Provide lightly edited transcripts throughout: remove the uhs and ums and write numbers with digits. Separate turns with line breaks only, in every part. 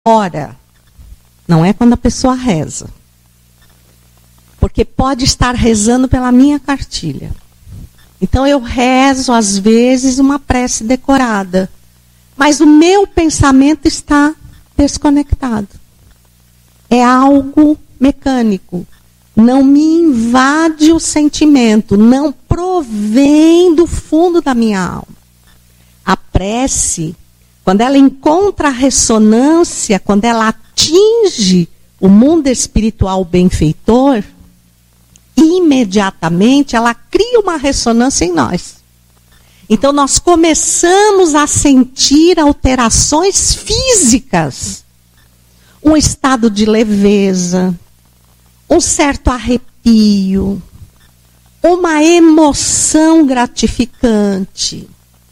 ora, não é quando a pessoa reza. Porque pode estar rezando pela minha cartilha. Então eu rezo, às vezes, uma prece decorada. Mas o meu pensamento está desconectado. É algo mecânico. Não me invade o sentimento. Não provém do fundo da minha alma. A prece, quando ela encontra a ressonância, quando ela atinge o mundo espiritual benfeitor, imediatamente ela cria uma ressonância em nós. Então nós começamos a sentir alterações físicas. Um estado de leveza, um certo arrepio, uma emoção gratificante.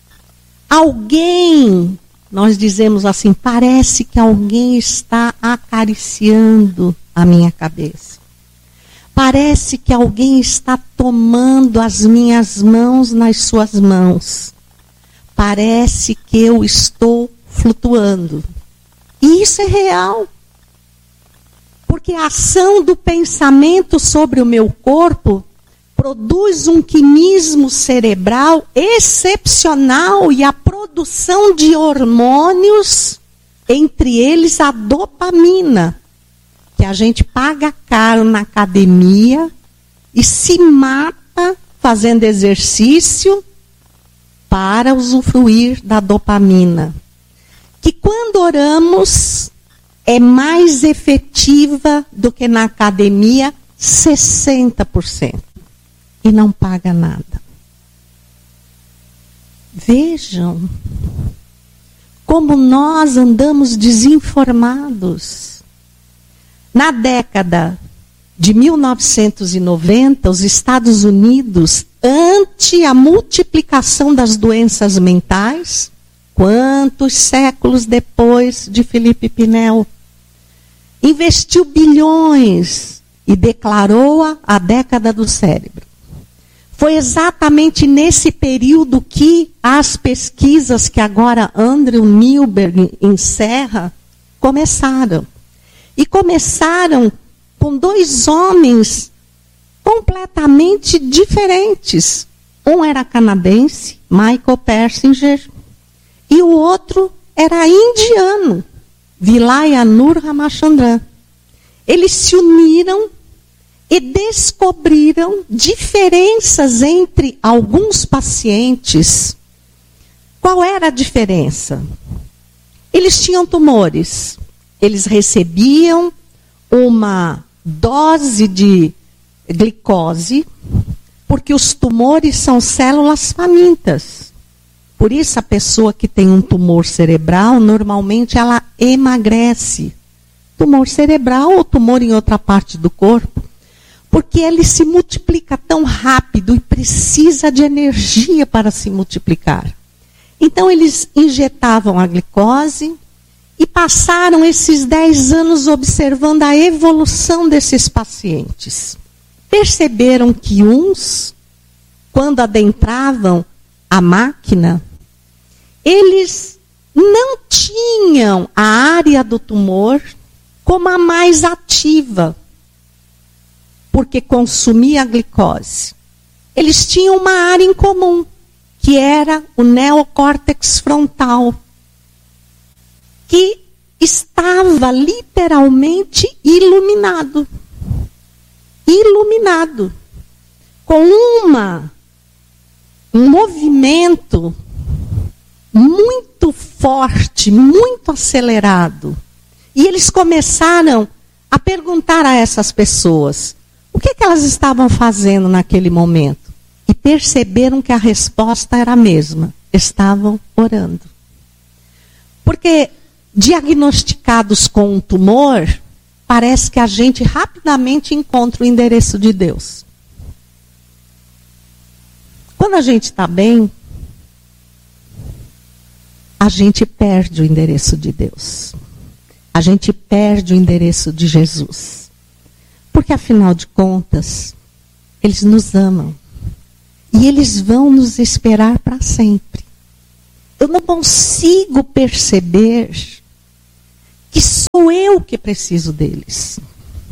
Alguém, nós dizemos assim, parece que alguém está acariciando a minha cabeça. Parece que alguém está tomando as minhas mãos nas suas mãos. Parece que eu estou flutuando. E isso é real. Porque a ação do pensamento sobre o meu corpo produz um quimismo cerebral excepcional e a produção de hormônios, entre eles a dopamina, que a gente paga caro na academia e se mata fazendo exercício para usufruir da dopamina. Que quando oramos é mais efetiva do que na academia, 60%. E não paga nada. Vejam como nós andamos desinformados. Na década de 1990, os Estados Unidos, ante a multiplicação das doenças mentais, quantos séculos depois de Felipe Pinel, investiu bilhões e declarou-a a década do cérebro. Foi exatamente nesse período que as pesquisas que agora Andrew Newberg encerra começaram. E começaram com dois homens completamente diferentes. Um era canadense, Michael Persinger, e o outro era indiano, Vilayanur Ramachandran. Eles se uniram e descobriram diferenças entre alguns pacientes. Qual era a diferença? Eles tinham tumores. Eles recebiam uma dose de glicose, porque os tumores são células famintas. Por isso a pessoa que tem um tumor cerebral, normalmente ela emagrece. Tumor cerebral ou tumor em outra parte do corpo. Porque ele se multiplica tão rápido e precisa de energia para se multiplicar. Então eles injetavam a glicose e passaram esses 10 anos observando a evolução desses pacientes. Perceberam que uns, quando adentravam a máquina, eles não tinham a área do tumor como a mais ativa, porque consumia a glicose. Eles tinham uma área em comum, que era o neocórtex frontal, que estava literalmente iluminado. Iluminado. Com um movimento muito forte, muito acelerado. E eles começaram a perguntar a essas pessoas o que elas estavam fazendo naquele momento. E perceberam que a resposta era a mesma. Estavam orando. Porque diagnosticados com um tumor, parece que a gente rapidamente encontra o endereço de Deus. Quando a gente está bem, a gente perde o endereço de Deus. A gente perde o endereço de Jesus. Porque, afinal de contas, eles nos amam. E eles vão nos esperar para sempre. Eu não consigo perceber que sou eu que preciso deles.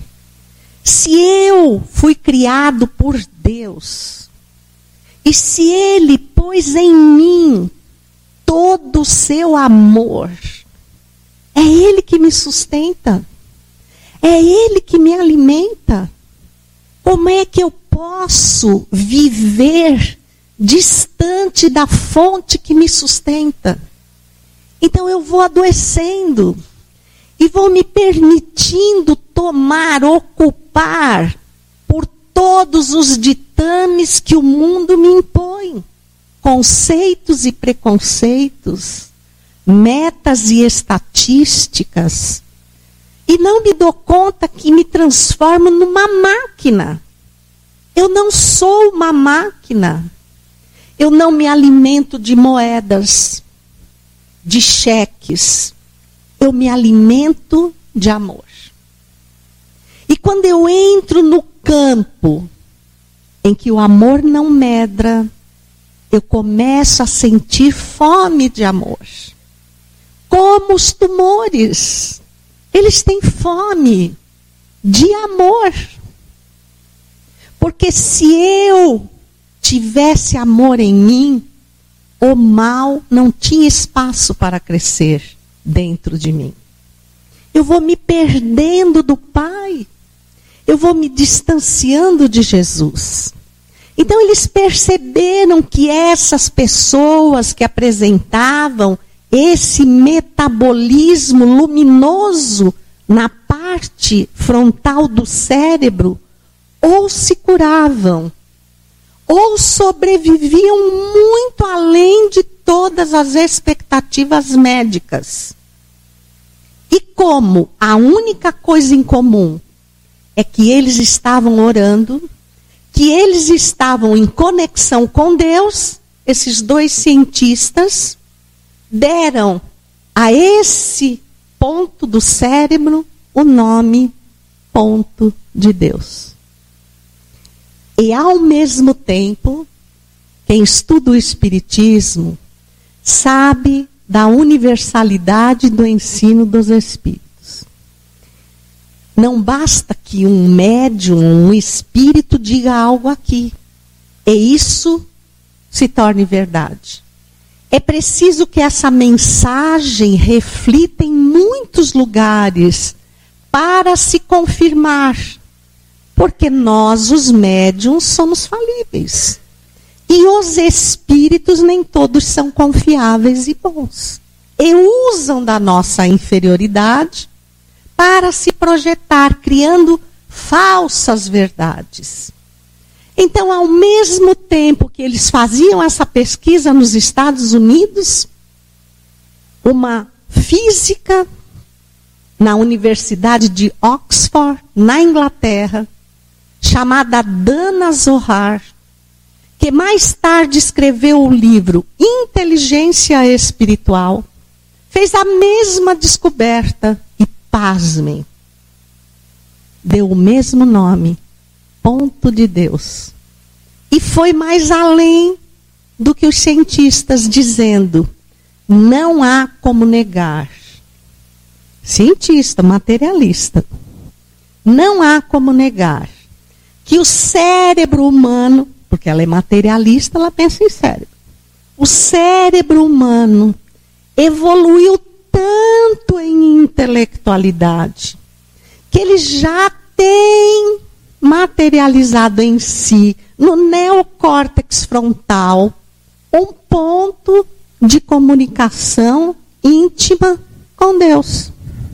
Se eu fui criado por Deus, e se Ele pôs em mim todo o seu amor, é Ele que me sustenta, é Ele que me alimenta. Como é que eu posso viver distante da fonte que me sustenta? Então eu vou adoecendo e vou me permitindo ocupar por todos os ditames que o mundo me impõe. Conceitos e preconceitos, metas e estatísticas. E não me dou conta que me transformo numa máquina. Eu não sou uma máquina. Eu não me alimento de moedas, de cheques. Eu me alimento de amor. E quando eu entro no campo em que o amor não medra, eu começo a sentir fome de amor. Como os tumores, eles têm fome de amor. Porque se eu tivesse amor em mim, o mal não tinha espaço para crescer dentro de mim. Eu vou me perdendo do Pai. Eu vou me distanciando de Jesus. Então eles perceberam que essas pessoas que apresentavam esse metabolismo luminoso na parte frontal do cérebro, ou se curavam, ou sobreviviam muito além de todas as expectativas médicas. E como a única coisa em comum é que eles estavam orando, que eles estavam em conexão com Deus, esses dois cientistas deram a esse ponto do cérebro o nome ponto de Deus. E ao mesmo tempo, quem estuda o Espiritismo sabe da universalidade do ensino dos Espíritos. Não basta que um médium, um espírito diga algo aqui, e isso se torne verdade. É preciso que essa mensagem reflita em muitos lugares para se confirmar. Porque nós, os médiuns, somos falíveis. E os espíritos nem todos são confiáveis e bons. E usam da nossa inferioridade para se projetar, criando falsas verdades. Então, ao mesmo tempo que eles faziam essa pesquisa nos Estados Unidos, uma física na Universidade de Oxford, na Inglaterra, chamada Dana Zohar, que mais tarde escreveu o livro Inteligência Espiritual, fez a mesma descoberta e, pasmem, deu o mesmo nome, ponto de Deus. E foi mais além do que os cientistas, dizendo, não há como negar. Cientista, materialista. Não há como negar que o cérebro humano, porque ela é materialista, ela pensa em cérebro. O cérebro humano evoluiu tanto em intelectualidade que ele já tem materializado em si, no neocórtex frontal, um ponto de comunicação íntima com Deus.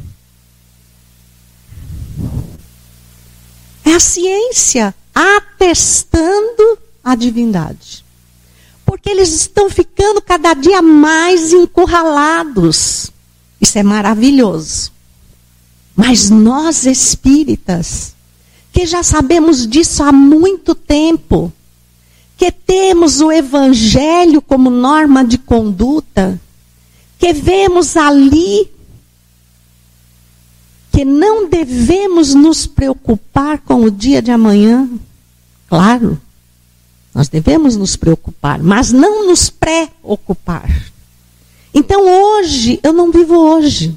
É a ciência atestando a divindade. Porque eles estão ficando cada dia mais encurralados. Isso é maravilhoso. Mas nós espíritas, que já sabemos disso há muito tempo, que temos o Evangelho como norma de conduta, que vemos ali que não devemos nos preocupar com o dia de amanhã. Claro, nós devemos nos preocupar, mas não nos preocupar. Então hoje, eu não vivo hoje.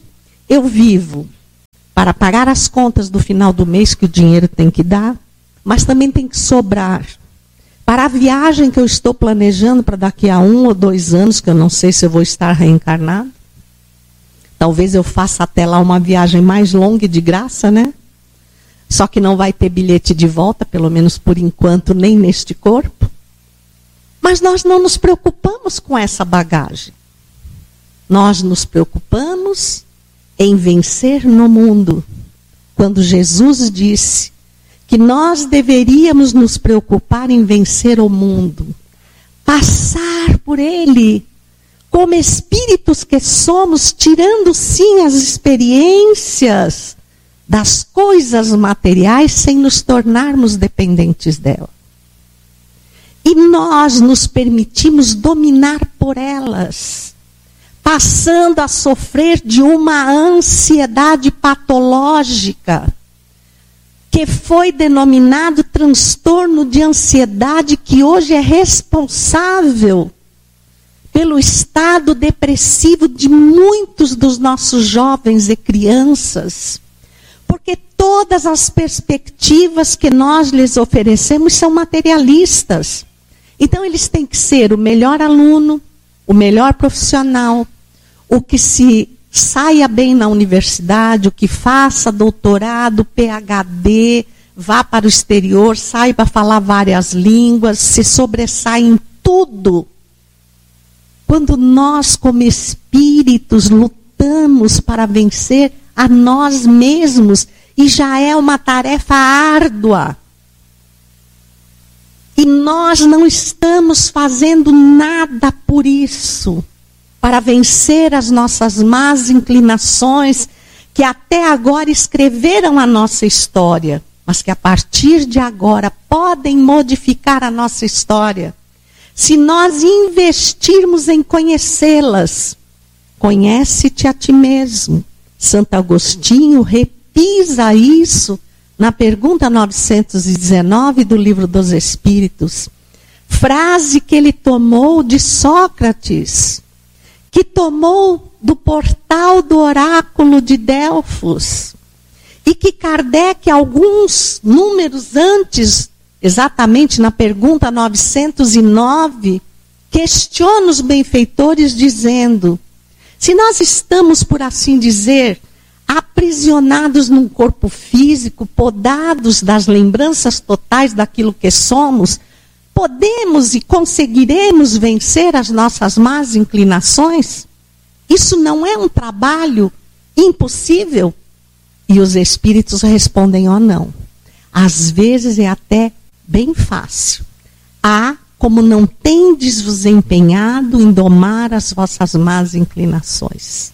eu vivo para pagar as contas do final do mês que o dinheiro tem que dar, mas também tem que sobrar para a viagem que eu estou planejando para daqui a 1 ou 2 anos, que eu não sei se eu vou estar reencarnado. Talvez eu faça até lá uma viagem mais longa e de graça, né? Só que não vai ter bilhete de volta, pelo menos por enquanto, nem neste corpo. Mas nós não nos preocupamos com essa bagagem. Nós nos preocupamos em vencer no mundo. Quando Jesus disse que nós deveríamos nos preocupar em vencer o mundo, passar por ele, como espíritos que somos, tirando sim as experiências das coisas materiais sem nos tornarmos dependentes dela. E nós nos permitimos dominar por elas, passando a sofrer de uma ansiedade patológica, que foi denominado transtorno de ansiedade, que hoje é responsável pelo estado depressivo de muitos dos nossos jovens e crianças. Porque todas as perspectivas que nós lhes oferecemos são materialistas. Então eles têm que ser o melhor aluno, o melhor profissional, o que se saia bem na universidade, o que faça doutorado, PhD, vá para o exterior, saiba falar várias línguas, se sobressai em tudo. Quando nós, como espíritos, lutamos para vencer a nós mesmos, e já é uma tarefa árdua. E nós não estamos fazendo nada por isso, para vencer as nossas más inclinações, que até agora escreveram a nossa história, mas que a partir de agora podem modificar a nossa história. Se nós investirmos em conhecê-las. Conhece-te a ti mesmo. Santo Agostinho repisa isso na pergunta 919 do Livro dos Espíritos. Frase que ele tomou de Sócrates, que tomou do portal do oráculo de Delfos, e que Kardec, alguns números antes, exatamente na pergunta 909, questiona os benfeitores dizendo: se nós estamos, por assim dizer, aprisionados num corpo físico, podados das lembranças totais daquilo que somos, podemos e conseguiremos vencer as nossas más inclinações? Isso não é um trabalho impossível? E os espíritos respondem: ó, não. Às vezes é até bem fácil. Como não tendes vos empenhado em domar as vossas más inclinações?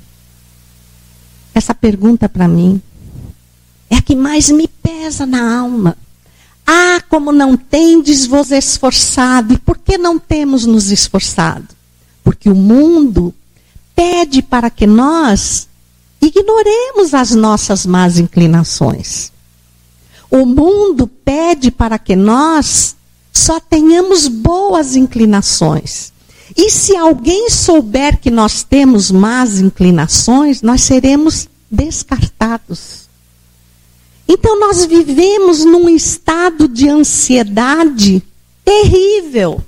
Essa pergunta para mim é a que mais me pesa na alma. Como não tendes vos esforçado. E por que não temos nos esforçado? Porque o mundo pede para que nós ignoremos as nossas más inclinações. O mundo pede para que nós só tenhamos boas inclinações. E se alguém souber que nós temos más inclinações, nós seremos descartados. Então nós vivemos num estado de ansiedade terrível.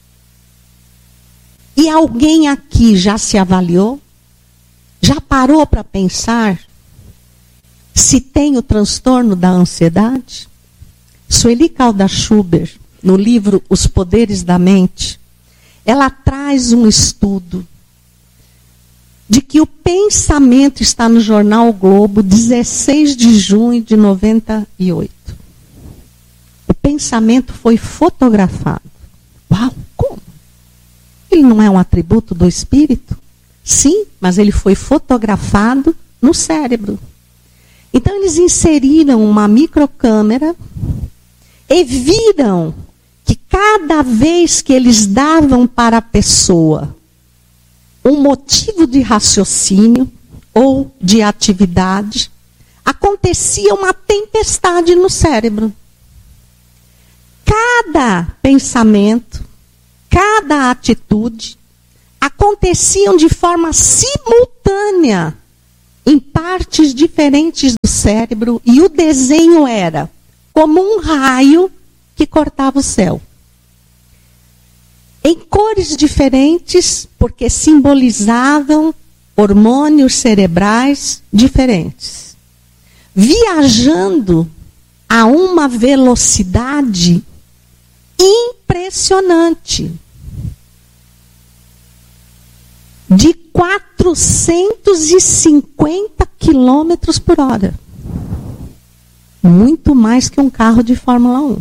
E alguém aqui já se avaliou? Já parou para pensar se tem o transtorno da ansiedade? Sueli Caldas-Schubert, no livro Os Poderes da Mente, ela traz um estudo de que o pensamento, está no jornal o Globo, 16 de junho de 98. O pensamento foi fotografado. Uau, como? Ele não é um atributo do espírito? Sim, mas ele foi fotografado no cérebro. Então eles inseriram uma microcâmera e viram que cada vez que eles davam para a pessoa um motivo de raciocínio ou de atividade, acontecia uma tempestade no cérebro. Cada pensamento, cada atitude aconteciam de forma simultânea em partes diferentes do cérebro, e o desenho era como um raio que cortava o céu. Em cores diferentes, porque simbolizavam hormônios cerebrais diferentes. Viajando a uma velocidade impressionante. De 450 quilômetros por hora. Muito mais que um carro de Fórmula 1.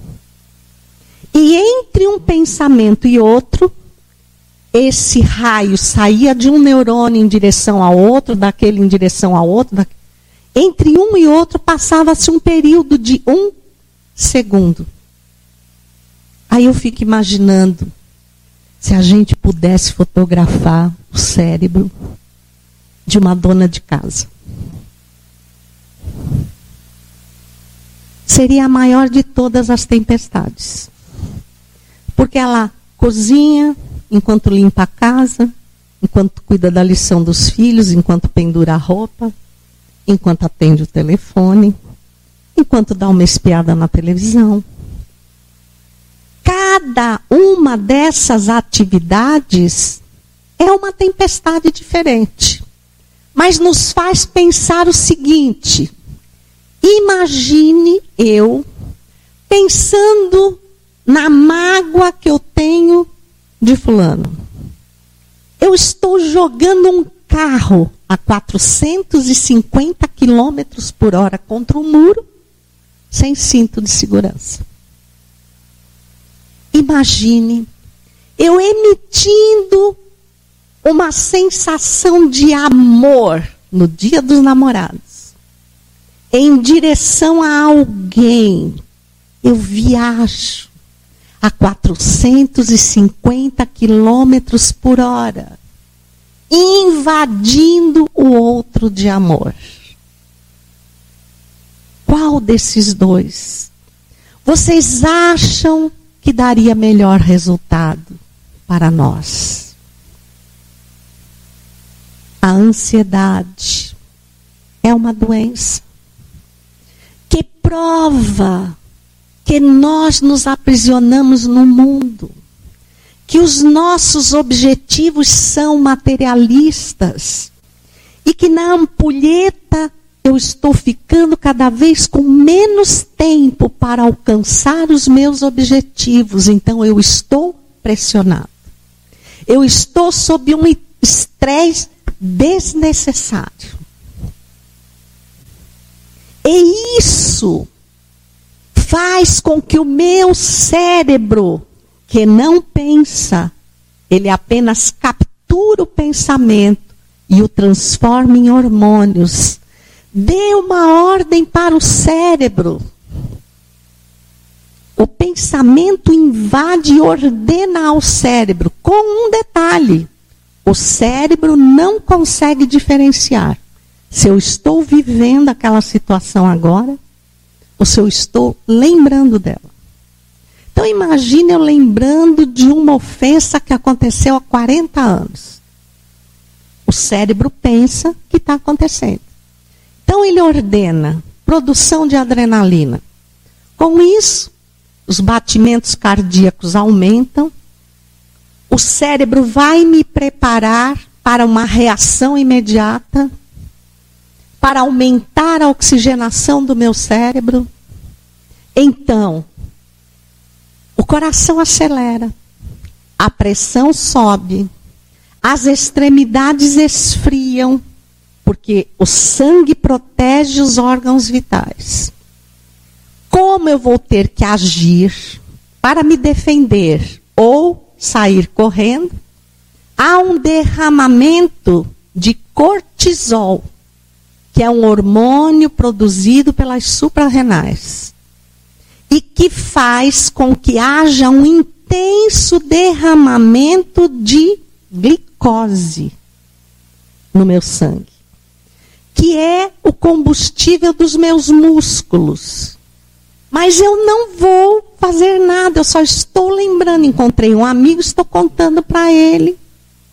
E entre um pensamento e outro, esse raio saía de um neurônio em direção ao outro, daquele em direção ao outro. Entre um e outro passava-se um período de 1 segundo. Aí eu fico imaginando, se a gente pudesse fotografar o cérebro de uma dona de casa. Seria a maior de todas as tempestades. Porque ela cozinha enquanto limpa a casa, enquanto cuida da lição dos filhos, enquanto pendura a roupa, enquanto atende o telefone, enquanto dá uma espiada na televisão. Cada uma dessas atividades é uma tempestade diferente. Mas nos faz pensar o seguinte: imagine eu pensando na mágoa que eu tenho de fulano. Eu estou jogando um carro a 450 quilômetros por hora contra um muro, sem cinto de segurança. Imagine eu emitindo uma sensação de amor no Dia dos Namorados, em direção a alguém. Eu viajo a 450 quilômetros por hora, invadindo o outro de amor. Qual desses dois vocês acham que daria melhor resultado para nós? A ansiedade é uma doença que prova que nós nos aprisionamos no mundo, que os nossos objetivos são materialistas e que na ampulheta eu estou ficando cada vez com menos tempo para alcançar os meus objetivos, então eu estou pressionado. Eu estou sob um estresse desnecessário. E isso faz com que o meu cérebro, que não pensa, ele apenas captura o pensamento e o transforma em hormônios. Dê uma ordem para o cérebro. O pensamento invade e ordena ao cérebro, com um detalhe: o cérebro não consegue diferenciar se eu estou vivendo aquela situação agora ou se eu estou lembrando dela. Então imagine eu lembrando de uma ofensa que aconteceu há 40 anos. O cérebro pensa que está acontecendo. Então ele ordena produção de adrenalina. Com isso, os batimentos cardíacos aumentam. O cérebro vai me preparar para uma reação imediata, para aumentar a oxigenação do meu cérebro. Então, o coração acelera, a pressão sobe, as extremidades esfriam, porque o sangue protege os órgãos vitais. Como eu vou ter que agir para me defender ou sair correndo? Há um derramamento de cortisol, que é um hormônio produzido pelas suprarrenais, e que faz com que haja um intenso derramamento de glicose no meu sangue, que é o combustível dos meus músculos. Mas eu não vou fazer nada, eu só estou lembrando. Encontrei um amigo, estou contando para ele.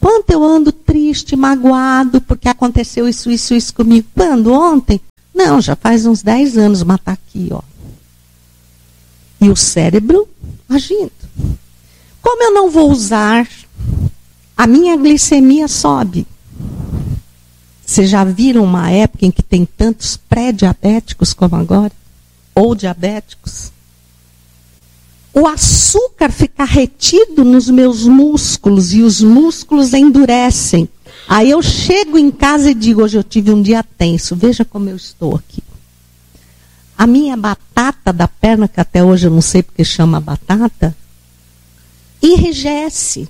Quanto eu ando triste, magoado, porque aconteceu isso comigo. Quando? Ontem? Não, já faz uns 10 anos, mas está aqui, ó. E o cérebro agindo. Como eu não vou usar, a minha glicemia sobe. Vocês já viram uma época em que tem tantos pré-diabéticos como agora? Ou diabéticos? O açúcar fica retido nos meus músculos e os músculos endurecem. Aí eu chego em casa e digo, hoje eu tive um dia tenso, veja como eu estou aqui. A minha batata da perna, que até hoje eu não sei porque chama batata, enrijece.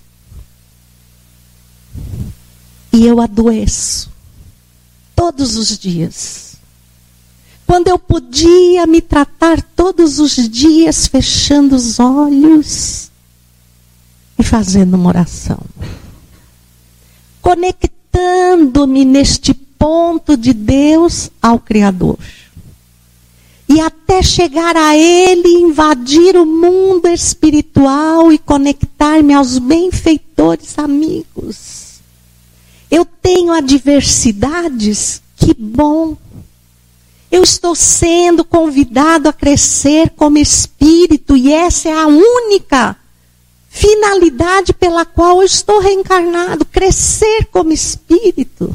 E eu adoeço. Todos os dias. Quando eu podia me tratar todos os dias, fechando os olhos e fazendo uma oração. Conectando-me neste ponto de Deus ao Criador. E até chegar a Ele, invadir o mundo espiritual e conectar-me aos benfeitores amigos. Eu tenho adversidades, que bom. Eu estou sendo convidado a crescer como espírito e essa é a única finalidade pela qual eu estou reencarnado, crescer como espírito.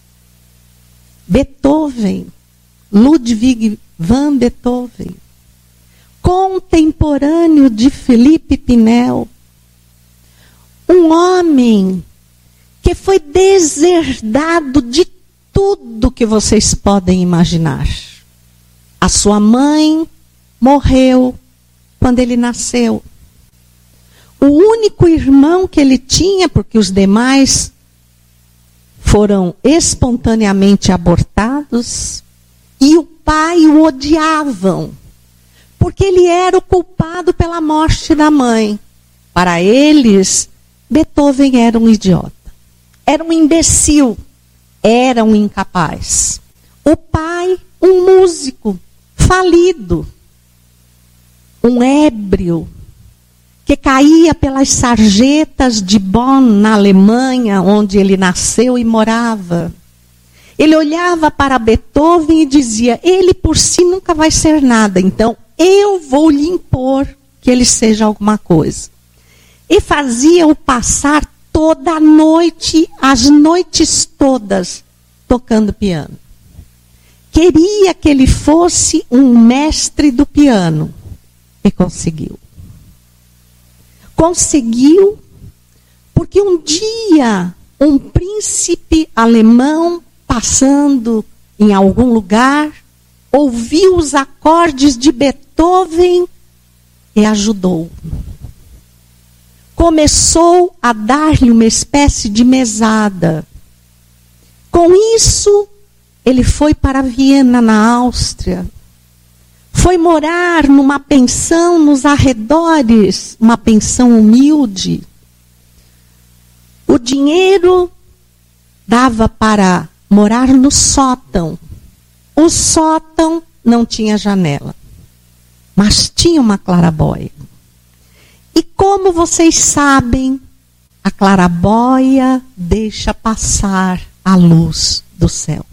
Beethoven, Ludwig van Beethoven, contemporâneo de Felipe Pinel, um homem que foi deserdado de tudo que vocês podem imaginar. A sua mãe morreu quando ele nasceu. O único irmão que ele tinha, porque os demais foram espontaneamente abortados, e o pai o odiavam, porque ele era o culpado pela morte da mãe. Para eles, Beethoven era um idiota, era um imbecil, era um incapaz. O pai, um músico falido, um ébrio, que caía pelas sarjetas de Bonn, na Alemanha, onde ele nasceu e morava. Ele olhava para Beethoven e dizia, ele por si nunca vai ser nada, então eu vou lhe impor que ele seja alguma coisa. E fazia-o passar toda a noite, as noites todas, tocando piano. Queria que ele fosse um mestre do piano. E conseguiu. Conseguiu porque um dia um príncipe alemão passando em algum lugar ouviu os acordes de Beethoven e ajudou. Começou a dar-lhe uma espécie de mesada. Com isso, ele foi para Viena, na Áustria. Foi morar numa pensão nos arredores, uma pensão humilde. O dinheiro dava para morar no sótão. O sótão não tinha janela, mas tinha uma claraboia. E como vocês sabem, a claraboia deixa passar a luz do céu.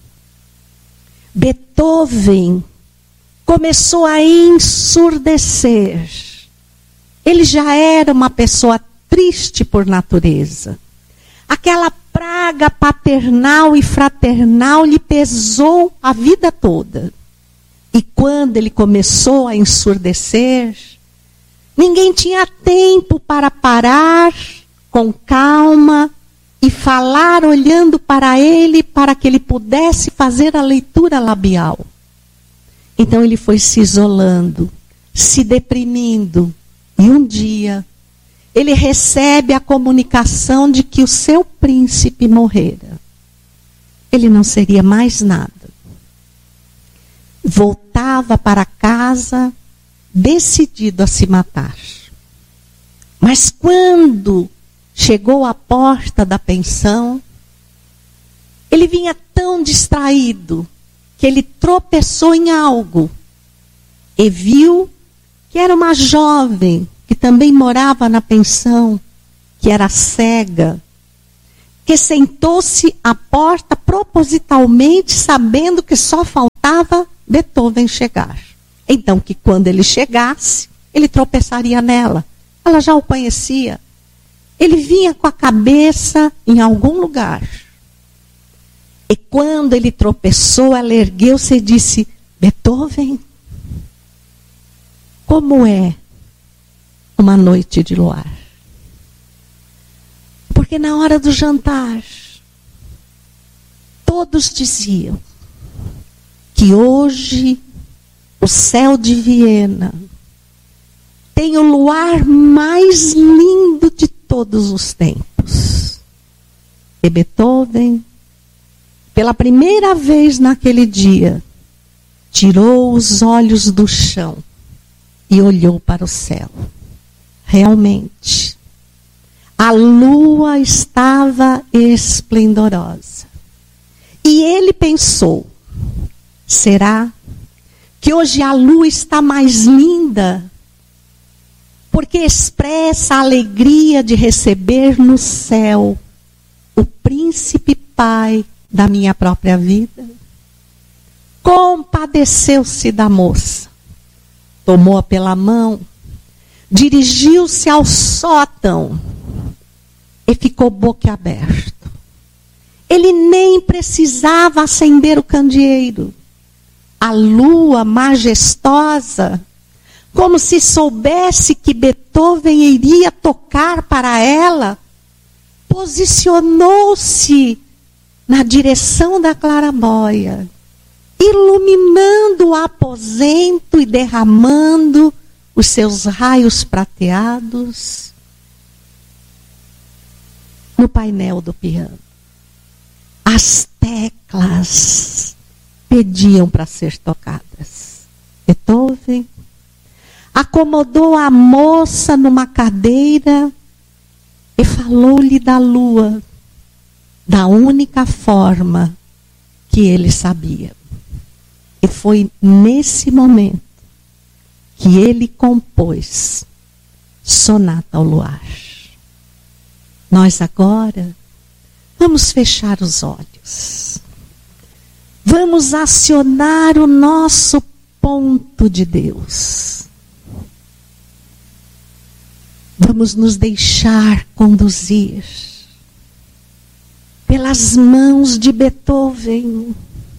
Beethoven começou a ensurdecer. Ele já era uma pessoa triste por natureza. Aquela praga paternal e fraternal lhe pesou a vida toda. E quando ele começou a ensurdecer, ninguém tinha tempo para parar com calma e falar olhando para ele, para que ele pudesse fazer a leitura labial. Então ele foi se isolando, se deprimindo. E um dia, ele recebe a comunicação de que o seu príncipe morrera. Ele não seria mais nada. Voltava para casa, decidido a se matar. Mas quando chegou à porta da pensão, ele vinha tão distraído que ele tropeçou em algo e viu que era uma jovem que também morava na pensão, que era cega que sentou-se à porta propositalmente, sabendo que só faltava Beethoven chegar. Então, que quando ele chegasse, ele tropeçaria nela. Ela já o conhecia. Ele vinha com a cabeça em algum lugar. E quando ele tropeçou, ela ergueu-se e disse: Beethoven, como é uma noite de luar? Porque na hora do jantar, todos diziam que hoje o céu de Viena tem o luar mais lindo de todos os tempos. E Beethoven, pela primeira vez naquele dia, tirou os olhos do chão e olhou para o céu. Realmente, a lua estava esplendorosa. E ele pensou: será que hoje a lua está mais linda? Porque expressa a alegria de receber no céu o príncipe pai da minha própria vida. Compadeceu-se da moça, tomou-a pela mão, dirigiu-se ao sótão e ficou boquiaberto. Ele nem precisava acender o candeeiro. A lua majestosa, como se soubesse que Beethoven iria tocar para ela, posicionou-se na direção da claraboia, iluminando o aposento e derramando os seus raios prateados no painel do piano. As teclas pediam para ser tocadas. Beethoven acomodou a moça numa cadeira e falou-lhe da lua, da única forma que ele sabia. E foi nesse momento que ele compôs Sonata ao Luar. Nós agora vamos fechar os olhos. Vamos acionar o nosso ponto de Deus. Vamos nos deixar conduzir pelas mãos de Beethoven.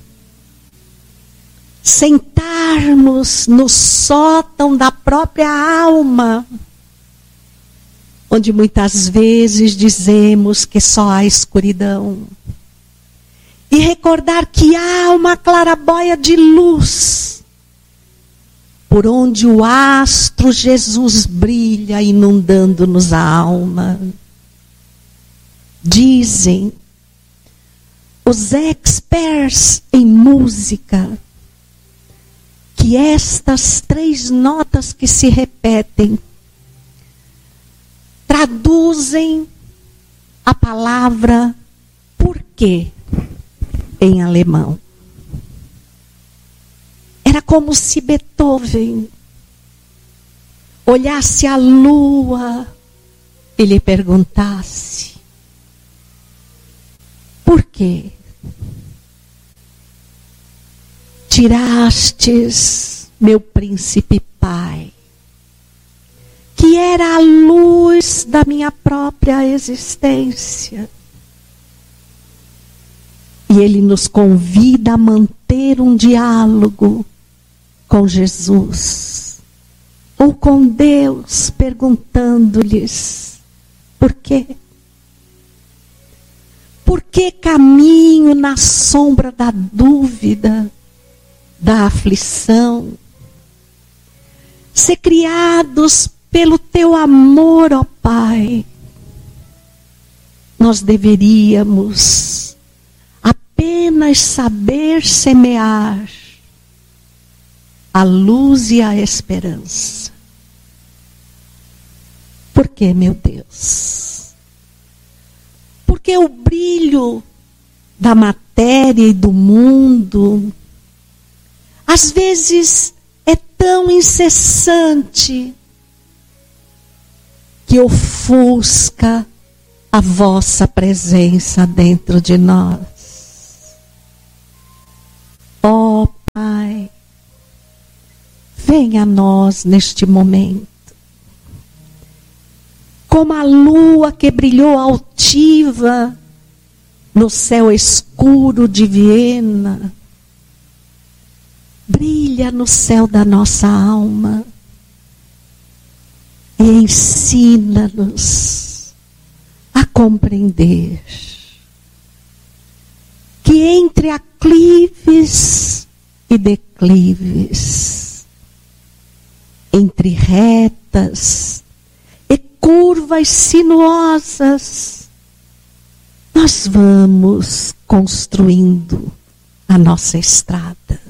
Sentarmos no sótão da própria alma, onde muitas vezes dizemos que só há escuridão. E recordar que há uma claraboia de luz, por onde o astro Jesus brilha, inundando-nos a alma. Dizem os experts em música que estas 3 notas que se repetem traduzem a palavra porquê em alemão. Era como se Beethoven olhasse a lua e lhe perguntasse: por quê? Tirastes meu príncipe pai, que era a luz da minha própria existência. E ele nos convida a manter um diálogo com Jesus, ou com Deus, perguntando-lhes: por quê? Por que caminho na sombra da dúvida, da aflição? Ser criados pelo teu amor, ó Pai, nós deveríamos apenas saber semear a luz e a esperança. Por que, meu Deus? Porque o brilho da matéria e do mundo às vezes é tão incessante que ofusca a vossa presença dentro de nós. Ó Pai, venha a nós neste momento. Como a lua que brilhou altiva no céu escuro de Viena, brilha no céu da nossa alma e ensina-nos a compreender que entre aclives e declives, entre retas e curvas sinuosas, nós vamos construindo a nossa estrada.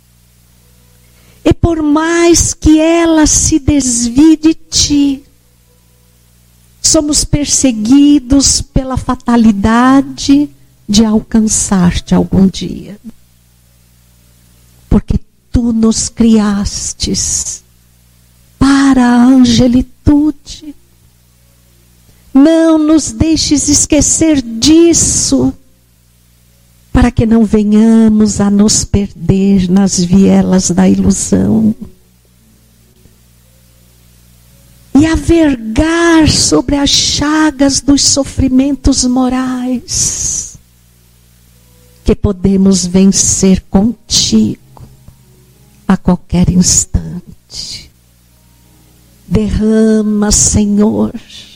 E por mais que ela se desvie de ti, somos perseguidos pela fatalidade de alcançar-te algum dia. Porque tu nos criastes para a angelitude. Não nos deixes esquecer disso, para que não venhamos a nos perder nas vielas da ilusão. E a vergar sobre as chagas dos sofrimentos morais, que podemos vencer contigo a qualquer instante. Derrama, Senhor,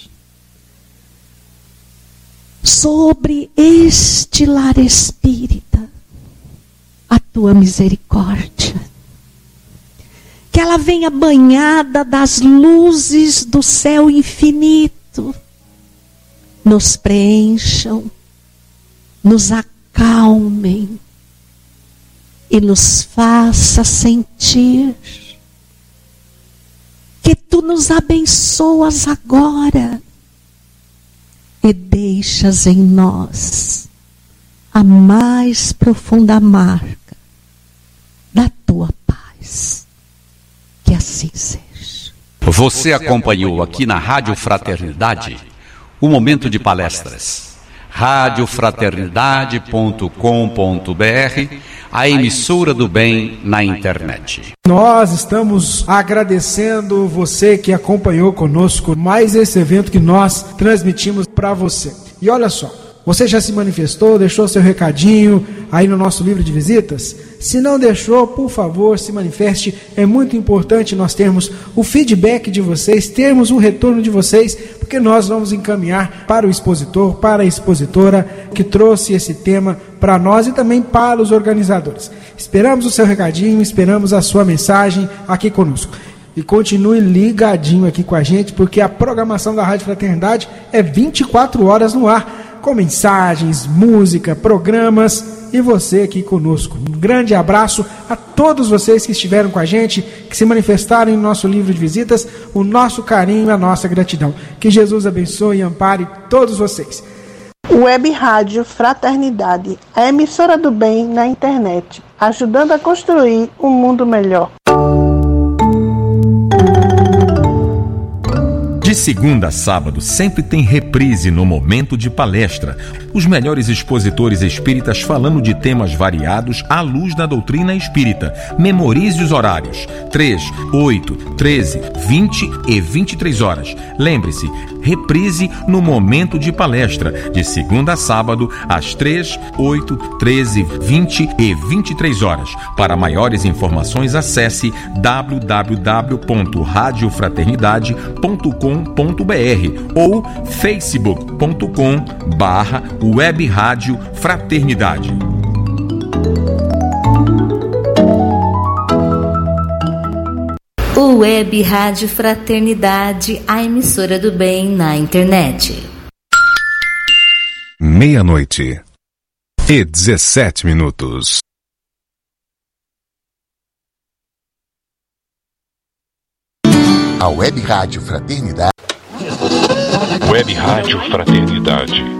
sobre este lar espírita a tua misericórdia. Que ela venha banhada das luzes do céu infinito, nos preencham, nos acalmem e nos faça sentir que tu nos abençoas agora e deixas em nós a mais profunda marca da tua paz. Que assim seja.
Você acompanhou aqui na Rádio Fraternidade o momento de palestras. radiofraternidade.com.br, a emissora do bem na internet.
Nós estamos agradecendo você que acompanhou conosco mais esse evento que nós transmitimos para você. E olha só, você já se manifestou, deixou seu recadinho aí no nosso livro de visitas? Se não deixou, por favor, se manifeste. É muito importante nós termos o feedback de vocês, termos o retorno de vocês, porque nós vamos encaminhar para o expositor, para a expositora que trouxe esse tema para nós e também para os organizadores. Esperamos o seu recadinho, esperamos a sua mensagem aqui conosco. E continue ligadinho aqui com a gente, porque a programação da Rádio Fraternidade é 24 horas no ar, com mensagens, música, programas e você aqui conosco. Um grande abraço a todos vocês que estiveram com a gente, que se manifestaram em nosso livro de visitas, o nosso carinho e a nossa gratidão. Que Jesus abençoe e ampare todos vocês.
Web Rádio Fraternidade, a emissora do bem na internet, ajudando a construir um mundo melhor.
De segunda a sábado, sempre tem reprise no momento de palestra. Os melhores expositores espíritas falando de temas variados à luz da doutrina espírita. Memorize os horários: 3, 8, 13, 20 e 23 horas. Lembre-se, reprise no momento de palestra, de segunda a sábado, às 3, 8, 13, 20 e 23 horas. Para maiores informações, acesse www.radiofraternidade.com.br ou facebook.com/Web Rádio Fraternidade.
O Web Rádio Fraternidade, a emissora do bem na internet.
00:17. A Web Rádio Fraternidade.
Web Rádio Fraternidade.